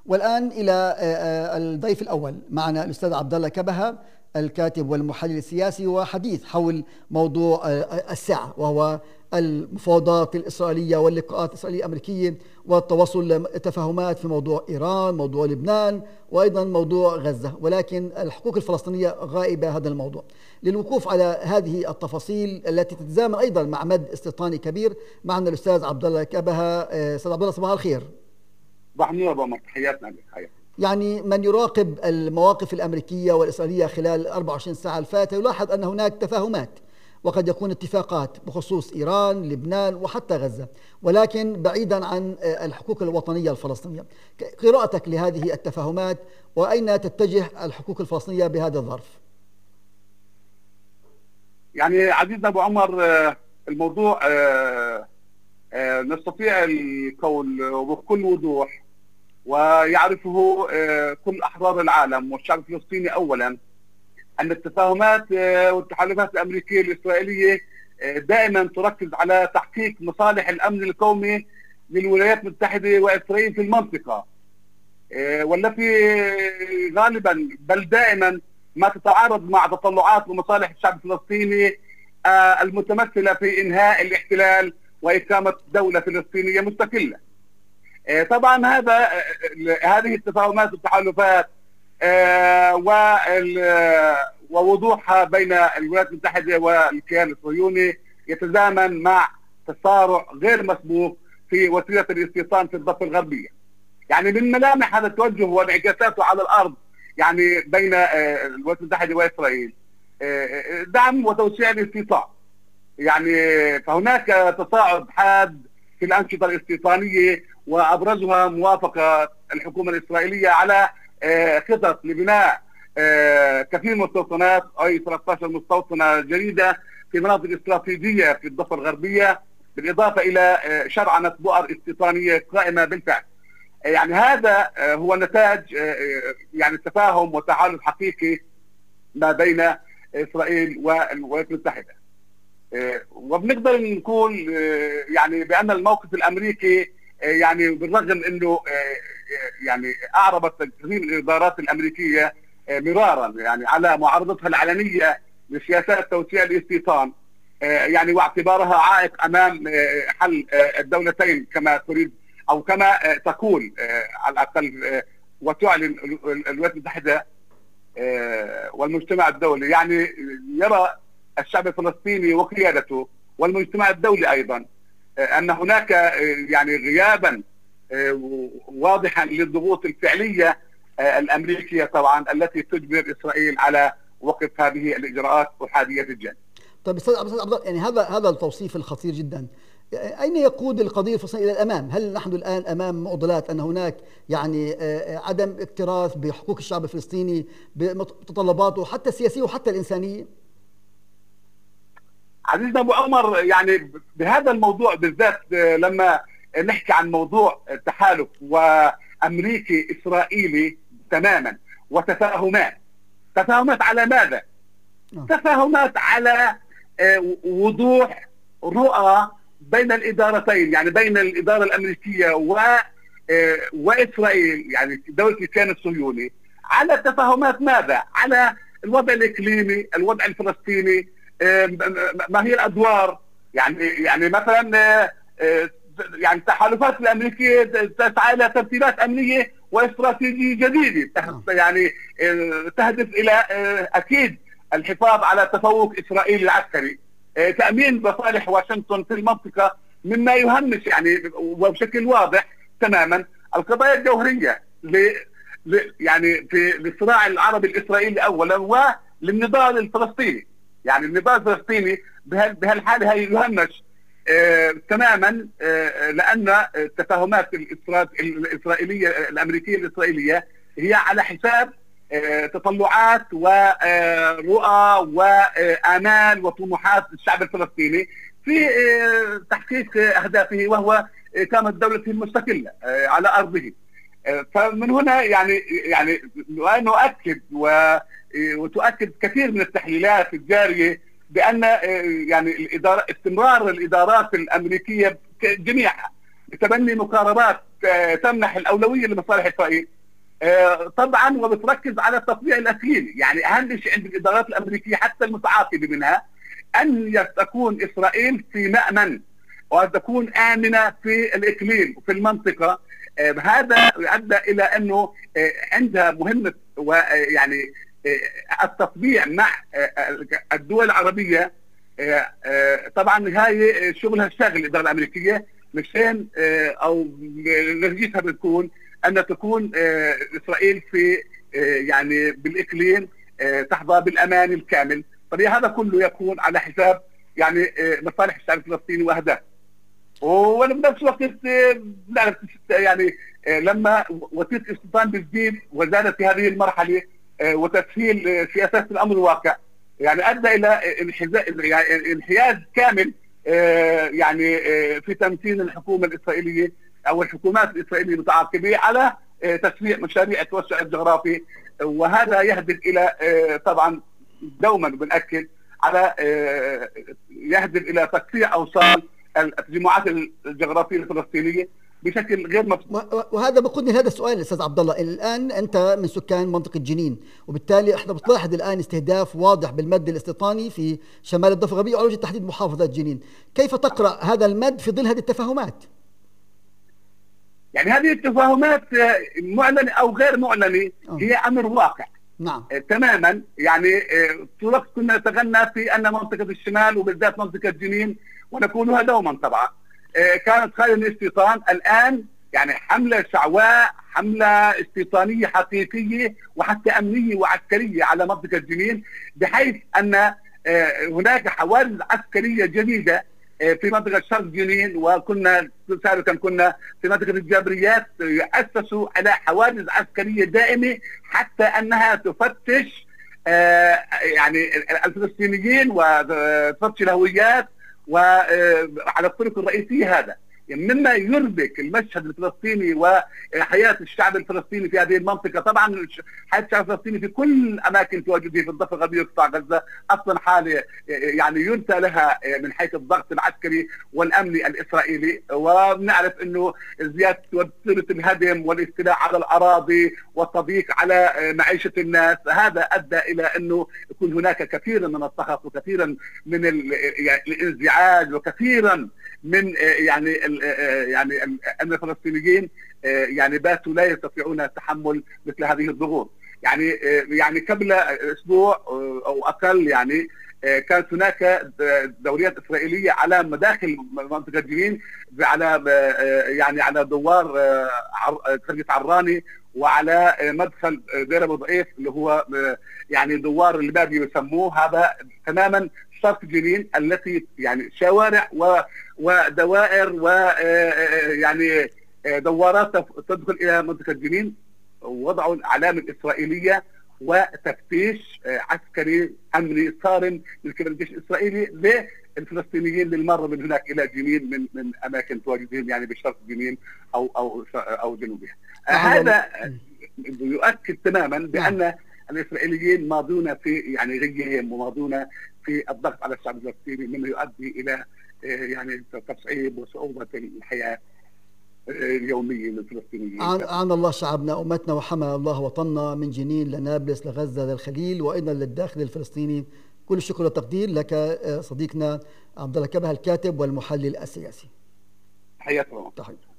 والآن إلى الضيف الأول معنا الأستاذ عبد الله كبهة، الكاتب والمحلل السياسي، وحديث حول موضوع الساعة، وهو المفاوضات الإسرائيلية واللقاءات الإسرائيلية الأمريكية والتوصل لتفاهمات في موضوع إيران، موضوع لبنان، وأيضا موضوع غزة، ولكن الحقوق الفلسطينية غائبة هذا الموضوع. للوقوف على هذه التفاصيل التي تتزامن أيضا مع مد استيطاني كبير، معنا الأستاذ عبد الله كبهة. أستاذ عبد الله، صباح الخير. صباح النور ابو عمر، تحياتنا لك. يعني من يراقب المواقف الأمريكية والإسرائيلية خلال 24 ساعة الفاتة يلاحظ أن هناك تفاهمات، وقد يكون اتفاقات بخصوص إيران، لبنان، وحتى غزة، ولكن بعيدا عن الحقوق الوطنية الفلسطينية. قراءتك لهذه التفاهمات، وأين تتجه الحقوق الفلسطينية بهذا الظرف؟ يعني عزيزنا أبو عمر، الموضوع نستطيع القول بكل وضوح، ويعرفه كل أحرار العالم والشعب الفلسطيني أولا، أن التفاهمات والتحالفات الأمريكية الإسرائيلية دائما تركز على تحقيق مصالح الأمن القومي للولايات المتحدة وإسرائيل في المنطقة، والتي غالبا بل دائما ما تتعارض مع تطلعات ومصالح الشعب الفلسطيني المتمثلة في إنهاء الاحتلال وإقامة دولة فلسطينية مستقلة. طبعا هذه التفاهمات والتحالفات ووضوحها بين الولايات المتحدة والكيان الصهيوني يتزامن مع تسارع غير مسبوق في وسيلة الاستيطان في الضفة الغربية. يعني من ملامح هذا التوجه وانعكاساته على الأرض، يعني بين الولايات المتحدة وإسرائيل، دعم وتوسيع الاستيطان. يعني فهناك تصاعد حاد في الأنشطة الاستيطانية، وأبرزها موافقة الحكومة الإسرائيلية على خطط لبناء كثير مستوطنات، أي 13 مستوطنة جديدة في مناطق استراتيجية في الضفة الغربية، بالإضافة إلى شرعنة بؤر استيطانية قائمة بالفعل. يعني هذا هو نتاج يعني تفاهم وتعاون حقيقي ما بين إسرائيل والولايات المتحدة. وبنقدر نقول يعني بأن الموقف الأمريكي يعني بالرغم أنه يعني أعربت كثير من الإدارات الأمريكية مرارا يعني على معارضتها العلنية لسياسات توسيع الاستيطان، يعني واعتبارها عائق أمام حل الدولتين كما تريد أو كما تقول على الأقل وتعلن الولايات المتحدة والمجتمع الدولي. يعني يرى الشعب الفلسطيني وقيادته والمجتمع الدولي أيضا أن هناك يعني غيابا واضحا للضغوط الفعلية الأمريكية طبعا التي تجبر إسرائيل على وقف هذه الإجراءات أحادية الجانب. طيب أستاذ عبد الله، يعني هذا التوصيف الخطير جدا، أين يقود القضية الفلسطينية إلى الأمام؟ هل نحن الآن أمام معضلات أن هناك يعني عدم اكتراث بحقوق الشعب الفلسطيني بمتطلباته حتى السياسية وحتى الإنسانية؟ عزيزنا أبو عمر، يعني بهذا الموضوع بالذات لما نحكي عن موضوع تحالف وأمريكي إسرائيلي تماما وتفاهمات على ماذا؟ تفاهمات على وضوح رؤى بين الإدارتين، يعني بين الإدارة الأمريكية وإسرائيل، يعني دولة الكيان الصهيوني، على تفاهمات ماذا؟ على الوضع الإقليمي، الوضع الفلسطيني، ما هي الأدوار. يعني مثلا يعني التحالفات الأمريكية تسعى إلى ترتيبات أمنية واستراتيجية جديدة يعني تهدف إلى أكيد الحفاظ على تفوق إسرائيل العسكري، تأمين مصالح واشنطن في المنطقة، مما يهمش يعني وبشكل واضح تماما القضايا الجوهرية يعني في الصراع العربي الإسرائيلي أولا وللنضال الفلسطيني. يعني النضال الفلسطيني بهالحالة هي يهمش تماما، لأن التفاهمات الإسرائيلية الأمريكية الإسرائيلية هي على حساب تطلعات ورؤى وآمال وطموحات الشعب الفلسطيني في تحقيق أهدافه، وهو إقامة دولته المستقلة على أرضه. فمن هنا يعني نؤكد وتؤكد كثير من التحليلات الجارية بأن يعني استمرار الإدارات الأمريكية جميعها بتبني مقاربات تمنح الأولوية لمصالح إسرائيل طبعا وبتركز على التطبيع الاقليمي. يعني اهم شيء عند الادارات الامريكيه حتى المتعاقبه منها ان تكون اسرائيل في مأمن وان تكون امنه في الاقليم وفي المنطقه. هذا ادى الى انه عندها مهمه ويعني التطبيع مع الدول العربيه. طبعا هاي شغلها الشاغل الاداره الامريكيه مشان او نتيجتها بتكون ان تكون اسرائيل في يعني بالاقليم تحظى بالامان الكامل. فهذا كله يكون على حساب يعني مصالح الشعب الفلسطيني واهدافه. وبنفس الوقت يعني لما وتيره الاستيطان بتزيد وزادت في هذه المرحله وتسهيل سياسات الامر الواقع يعني ادى الى انحياز كامل يعني في تمثيل الحكومه الاسرائيليه او الحكومات الاسرائيليه المتعاقبه على تسويق مشاريع التوسع الجغرافي. وهذا يهدف الى طبعا دوما بنأكد على يهدف الى تقطيع اوصال التجمعات الجغرافيه الفلسطينيه بشكل غير مفهوم. وهذا بقودني لهذا السؤال استاذ عبد الله. الان انت من سكان منطقه جنين، وبالتالي احنا بتلاحظ الان استهداف واضح بالمد الاستيطاني في شمال الضفه الغربيه وعلى وجه التحديد محافظه جنين. كيف تقرا هذا المد في ظل هذه التفاهمات؟ يعني هذه التفاهمات معلنه او غير معلنه هي امر واقع. نعم تماما. يعني طول الوقت كنا نتغنى في ان منطقه الشمال وبالذات منطقه جنين ونقولها دوما طبعا كانت خالية من الاستيطان. الان يعني حمله شعواء، حمله استيطانيه حقيقيه وحتى امنيه وعسكريه على منطقه جنين، بحيث ان هناك حوادث عسكريه جديده في منطقه شرق جنين. وكنا سابقا كنا في منطقه الجابريات يؤسسوا على حوادث عسكريه دائمه حتى انها تفتش يعني الفلسطينيين وتفتش الهويات وعلى الطرق الرئيسيه. هذا مما يربك المشهد الفلسطيني وحياه الشعب الفلسطيني في هذه المنطقه. طبعا حياه الشعب الفلسطيني في كل اماكن تواجده في الضفه الغربيه وقطاع غزه اصلا حاله يعني يرثى لها من حيث الضغط العسكري والامني الاسرائيلي. وبنعرف انه زياده وتيره الهدم والاستيلاء على الاراضي والتضييق على معيشه الناس، هذا ادى الى انه يكون هناك كثيرا من السخط وكثيرا من الانزعاج وكثيرا من يعني ان الفلسطينيين يعني باتوا لا يستطيعون تحمل مثل هذه الضغوط. يعني قبل اسبوع او اقل يعني كانت هناك دوريات اسرائيليه على مداخل منطقه جنين على يعني على دوار قريه عراني وعلى مدخل دير ابو ضعيف اللي هو يعني دوار البابي يسموه. هذا تماما شرق جنين التي يعني شوارع ودوائر ويعني دوارات تدخل الى منطقه جنين. وضعوا العلامه الاسرائيليه وتفتيش عسكري امني صارم من قبل الجيش الاسرائيلي للفلسطينيين للمره من هناك الى جنين من اماكن تواجدهم يعني بشرق جنين او جنوبها. هذا يؤكد تماما بان الاسرائيليين ماضون في يعني غيهم وماضون في الضغط على الشعب الفلسطيني مما يؤدي الى يعني تصعيب وصعوبه الحياه اليوميه للفلسطينيين. عان الله شعبنا امتنا وحمى الله وطننا من جنين لنابلس لغزه للخليل وايضا للداخل الفلسطيني. كل الشكر والتقدير لك صديقنا عبد الله كبهة الكاتب والمحلل السياسي. تحياتي.